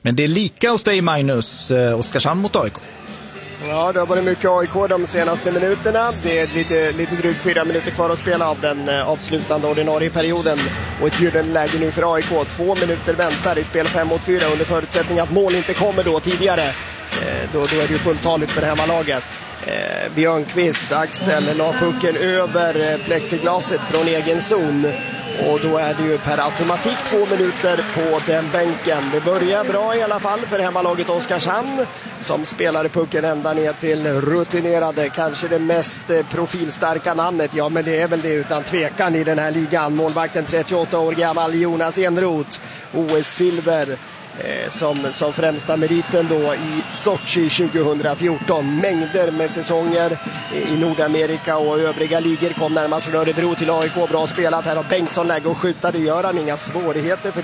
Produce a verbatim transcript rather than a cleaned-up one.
Men det är lika hos dig, Magnus. Oskarshamn mot A I K. Ja, det har varit mycket A I K de senaste minuterna. Det är lite, lite drygt fyra minuter kvar att spela av den avslutande ordinarie perioden. Och ett gyllene läge nu för A I K. Två minuter väntar i spel fem mot fyra under förutsättning att mål inte kommer då tidigare. Eh, då, då är det ju fulltaligt för det här laget. Eh, Björnqvist, Axel, la pucken över eh, plexiglaset från egen zon. Och då är det ju per automatik två minuter på den bänken. Det börjar bra i alla fall för hemmalaget Oskarshamn som spelar pucken ända ner till rutinerade, kanske det mest profilstarka namnet. Ja, men det är väl det utan tvekan i den här ligan. Målvakten trettioåtta år gammal Jonas Enroth, O S-silver eh, som, som främsta meriten då i Sochi tjugohundrafjorton. Mängder med säsonger i Nordamerika och övriga ligor. Kom närmast från Örebro till A I K. Bra spelat. Här har Bengtsson läge att skjuta. Det gör han inga svårigheter för